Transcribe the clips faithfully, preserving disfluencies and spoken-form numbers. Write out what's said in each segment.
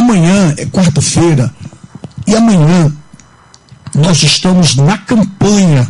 amanhã é quarta-feira, e amanhã nós estamos na campanha.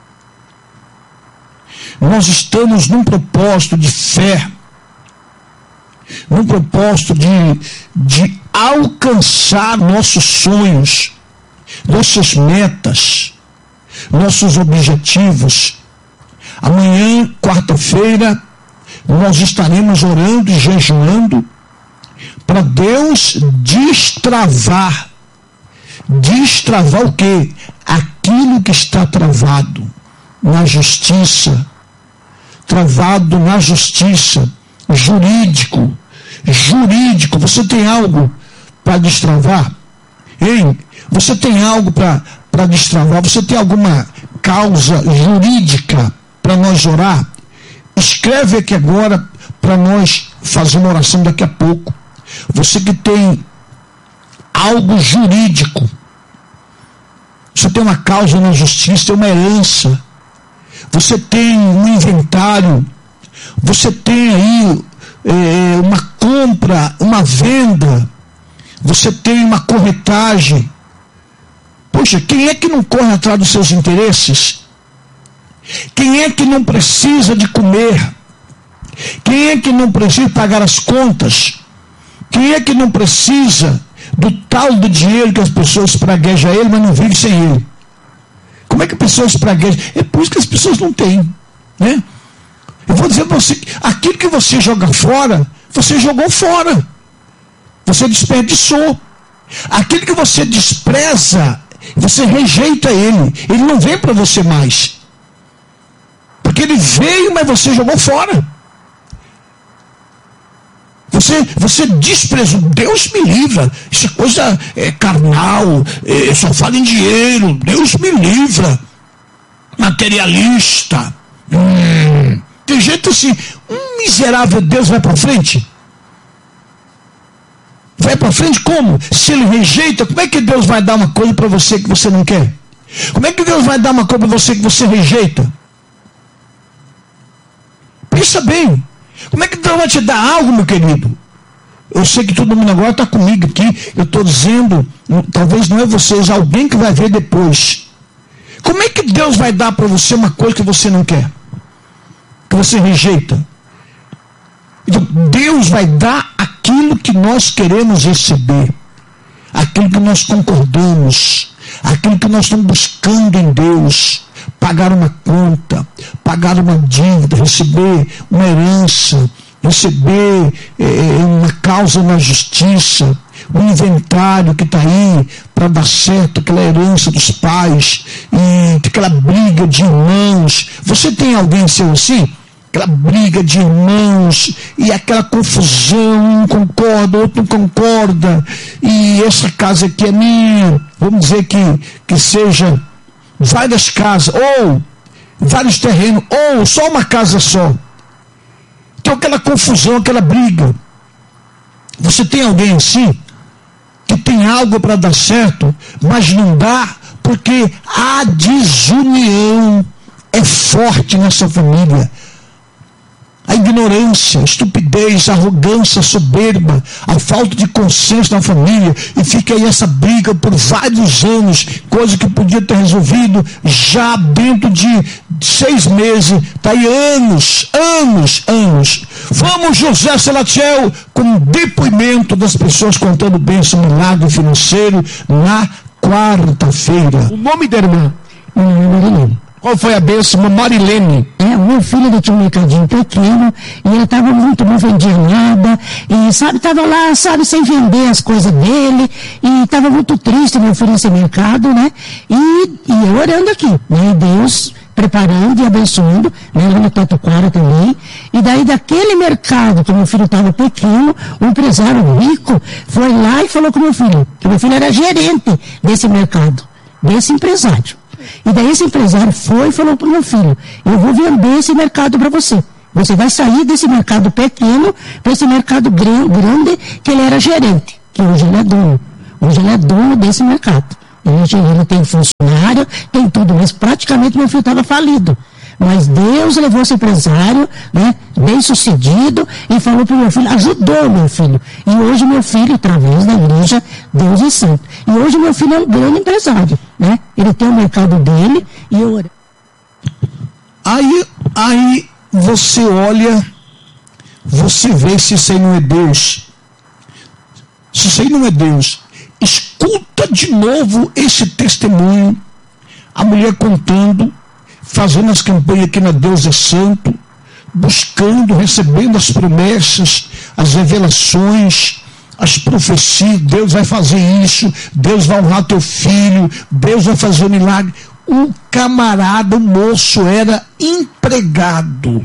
Nós estamos num propósito de fé, num propósito de, de alcançar nossos sonhos, nossas metas, nossos objetivos. Amanhã, quarta-feira, nós estaremos orando e jejuando para Deus destravar. Destravar o quê? Aquilo que está travado na justiça, travado na justiça, jurídico, jurídico. Você tem algo para destravar? Hein? Você tem algo para destravar? Você tem alguma causa jurídica para nós orar? Escreve aqui agora para nós fazer uma oração daqui a pouco. Você que tem algo jurídico, você tem uma causa na justiça, tem uma herança, você tem um inventário, você tem aí é, uma compra, uma venda, você tem uma corretagem. Poxa, quem é que não corre atrás dos seus interesses? Quem é que não precisa de comer? Quem é que não precisa pagar as contas? Quem é que não precisa do tal do dinheiro que as pessoas praguejam a ele, mas não vive sem ele? Como é que as pessoas praguejam? É por isso que as pessoas não têm, né? Eu vou dizer para você, aquilo que você joga fora, você jogou fora. Você desperdiçou. Aquilo que você despreza, você rejeita ele. Ele não vem para você mais. Porque ele veio, mas você jogou fora. Você, você desprezou. Deus me livra. Isso é coisa é, carnal. É, só fala em dinheiro. Deus me livra. Materialista. Hum, tem jeito assim. Um miserável Deus vai para frente? Vai para frente como? Se ele rejeita, como é que Deus vai dar uma coisa para você que você não quer? Como é que Deus vai dar uma coisa para você que você rejeita? Pensa bem. Como é que Deus vai te dar algo, meu querido? Eu sei que todo mundo agora está comigo aqui. Eu estou dizendo, talvez não é vocês, alguém que vai ver depois. Como é que Deus vai dar para você uma coisa que você não quer? Que você rejeita? Então, Deus vai dar aquilo que nós queremos receber. Aquilo que nós concordamos. Aquilo que nós estamos buscando em Deus. Pagar uma conta, pagar uma dívida, receber uma herança, receber é, uma causa na justiça, um inventário que está aí para dar certo, aquela herança dos pais, e aquela briga de irmãos. Você tem alguém seu assim? Aquela briga de irmãos, e aquela confusão, um concorda, outro não concorda, e essa casa aqui é minha, vamos dizer que, que seja várias casas, ou vários terrenos, ou só uma casa só. Então aquela confusão, aquela briga. Você tem alguém assim, que tem algo para dar certo, mas não dá, porque a desunião é forte nessa família. A ignorância, a estupidez, a arrogância, a soberba, a falta de consenso na família, e fica aí essa briga por vários anos, coisa que podia ter resolvido já dentro de seis meses, está aí anos, anos, anos. Vamos, José Salatiel, com o depoimento das pessoas contando bênção, milagre financeiro, na quarta-feira. O nome da irmã? Marilene. Qual foi a bênção? Marilene. É, o meu filho, ele tinha um mercadinho pequeno, e ele estava muito, não vendia nada, e sabe, estava lá, sabe, sem vender as coisas dele, e estava muito triste, meu filho, nesse mercado, né, e, e eu orando aqui, né, Deus preparando e abençoando, né, lá no Tatuquara também, e daí daquele mercado que meu filho estava pequeno, um empresário rico foi lá e falou com meu filho, que meu filho era gerente desse mercado, desse empresário. E daí esse empresário foi e falou para o meu filho, eu vou vender esse mercado para você. Você vai sair desse mercado pequeno para esse mercado grande, que ele era gerente, que hoje ele é dono. Hoje ele é dono desse mercado. Hoje ele tem funcionário, tem tudo, mas praticamente meu filho estava falido. Mas Deus levou esse empresário, né, bem sucedido, e falou para o meu filho, ajudou meu filho. E hoje meu filho, através da igreja, Deus é Santo. E hoje meu filho é um grande empresário, né? Ele tem o mercado dele e eu... Aí, aí você olha, você vê se isso aí não é Deus. Se isso aí não é Deus, escuta de novo esse testemunho. A mulher contando, fazendo as campanhas aqui na Deus é Santo, buscando, recebendo as promessas, as revelações, as profecias. Deus vai fazer isso, Deus vai honrar teu filho, Deus vai fazer um milagre. O camarada, o moço, era empregado.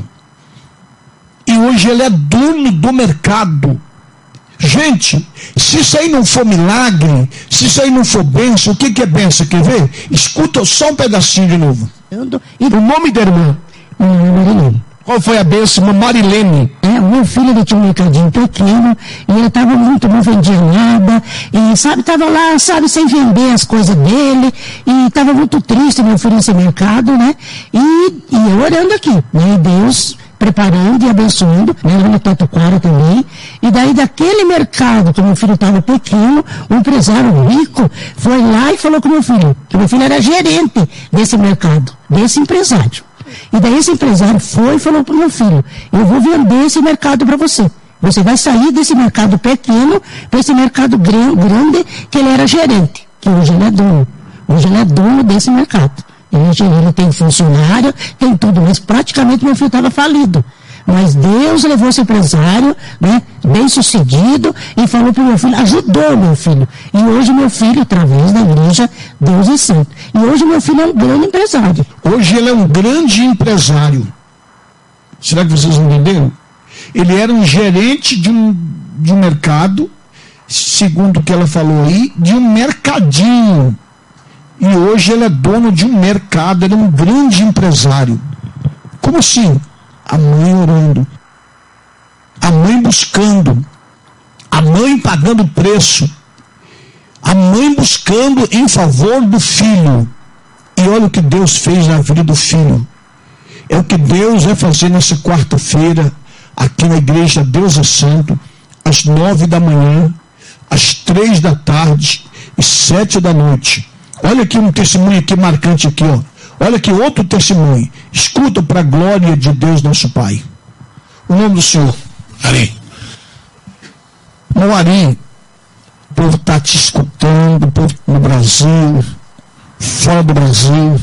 E hoje ele é dono do mercado. Gente, se isso aí não for milagre, se isso aí não for bênção, o que, que é bênção? Quer ver? Escuta só um pedacinho de novo. E o nome da irmã? Marilene. Qual foi a bênção? Marilene. É, o meu filho, ele tinha um mercadinho pequeno, e ele estava muito, não vendia nada, e sabe, estava lá, sabe, sem vender as coisas dele, e estava muito triste meu filho nesse mercado, né? E, e eu orando aqui, né? E Deus preparando e abençoando, né, no Tatuquara também, e daí daquele mercado que meu filho estava pequeno, um empresário rico foi lá e falou com meu filho, que meu filho era gerente desse mercado, desse empresário. E daí esse empresário foi e falou para o meu filho, eu vou vender esse mercado para você. Você vai sair desse mercado pequeno para esse mercado grande, que ele era gerente, que hoje ele é dono. Hoje ele é dono desse mercado. Ele, ele tem funcionário, tem tudo, mas praticamente meu filho estava falido. Mas Deus levou esse empresário, né, bem sucedido, e falou para o meu filho, ajudou meu filho. E hoje meu filho, através da igreja, Deus é Santo. E hoje meu filho é um grande empresário. Hoje ele é um grande empresário. Será que vocês entenderam? Ele era um gerente de um, de um mercado, segundo o que ela falou aí, de um mercadinho. E hoje ele é dono de um mercado, ele é um grande empresário. Como assim? A mãe orando, a mãe buscando, a mãe pagando preço, a mãe buscando em favor do filho. E olha o que Deus fez na vida do filho. É o que Deus vai fazer nessa quarta-feira, aqui na igreja Deus é Santo, às nove da manhã, às três da tarde e sete da noite. Olha aqui um testemunho aqui marcante aqui, ó. Olha aqui outro testemunho. Escuta para a glória de Deus nosso Pai. O nome do senhor? Ari. Meu Ari, o povo está te escutando, o povo no Brasil, fora do Brasil.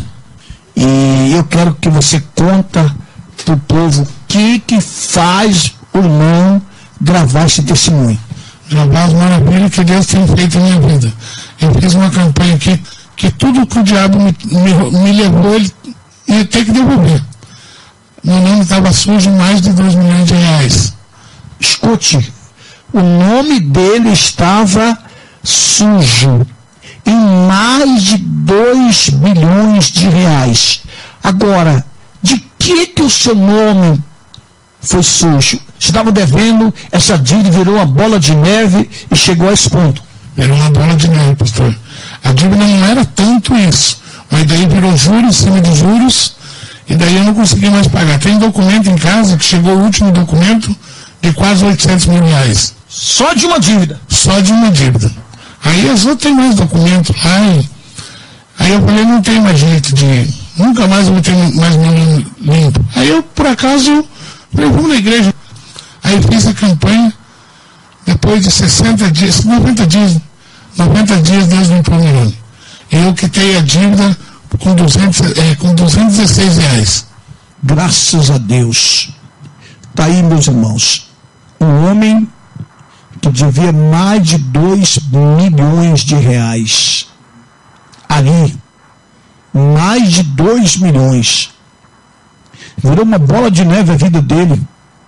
E eu quero que você conta para o povo o que, que faz o irmão gravar esse testemunho. Gravar as maravilhas que Deus tem feito na minha vida. Eu fiz uma campanha aqui que tudo que o diabo me, me, me levou, ele ia ter que devolver. Meu nome estava sujo em mais de dois milhões de reais. Escute, o nome dele estava sujo em mais de dois milhões de reais. Agora, de que que o seu nome foi sujo? Você estava devendo, essa dívida virou uma bola de neve e chegou a esse ponto. Virou uma bola de neve, pastor. A dívida não era tanto isso, mas daí virou juros em cima de juros, e daí eu não consegui mais pagar. Tem documento em casa, que chegou o último documento, de quase oitocentos mil reais. Só de uma dívida? Só de uma dívida. Aí as outras têm mais documentos lá, e aí eu falei, não tem mais jeito de, nunca mais eu vou ter mais meu nome limpo. Aí eu, por acaso, falei, vamos na igreja. Aí fiz a campanha, depois de sessenta dias, noventa dias, noventa dias Deus limpou meu nome. E eu quitei a dívida com, duzentos, é, com duzentos e dezesseis reais. Graças a Deus. Está aí, meus irmãos, um homem que devia mais de dois milhões de reais. Ali, mais de dois milhões. Virou uma bola de neve a vida dele.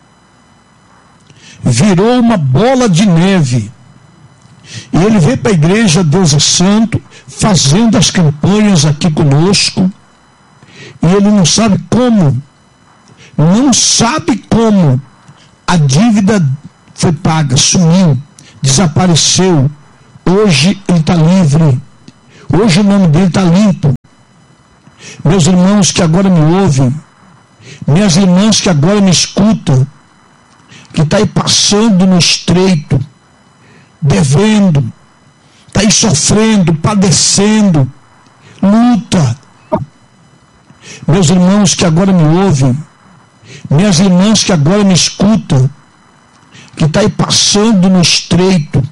Virou uma bola de neve. E ele veio para a igreja Deus é Santo, fazendo as campanhas aqui conosco. E ele não sabe como, não sabe como a dívida foi paga, sumiu, desapareceu. Hoje ele está livre. Hoje o nome dele está limpo. Meus irmãos que agora me ouvem, minhas irmãs que agora me escutam, que está aí passando no estreito, devendo, está aí sofrendo, padecendo, luta. Meus irmãos que agora me ouvem, minhas irmãs que agora me escutam, que está aí passando no estreito,